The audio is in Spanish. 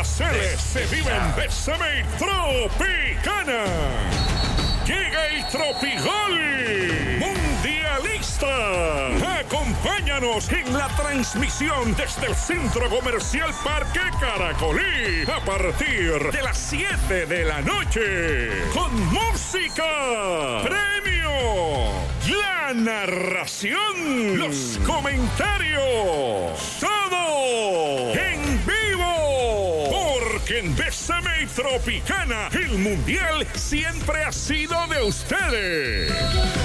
placeres se viven Bésame Tropicana. Llega el Tropigol Mundialista. Acompáñanos en la transmisión desde el Centro Comercial Parque Caracolí a partir de las 7 de la noche. Con música, premio, la narración, los comentarios, todo en vivo. Porque en Bésame Tropicana el Mundial siempre ha sido de ustedes.